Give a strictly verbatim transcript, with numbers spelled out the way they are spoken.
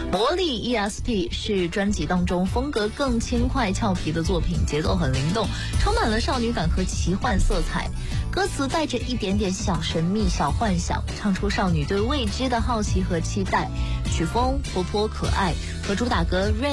魔力 E S P 是专辑当中风格更轻快俏皮的作品，节奏很灵动，充满了少女感和奇幻色彩。歌词带着一点点小神秘、小幻想，唱出少女对未知的好奇和期待。曲风活泼可爱，和主打歌